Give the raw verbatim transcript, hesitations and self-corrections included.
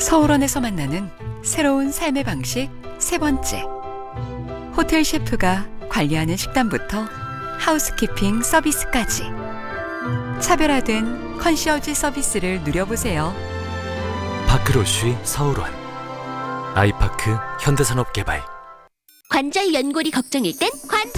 서울원에서 만나는 새로운 삶의 방식 세 번째. 호텔 셰프가 관리하는 식단부터 하우스키핑 서비스까지 차별화된 컨시어지 서비스를 누려보세요. 파크로쉬 서울원, 아이파크 현대산업개발. 관절 연골이 걱정일 땐 관절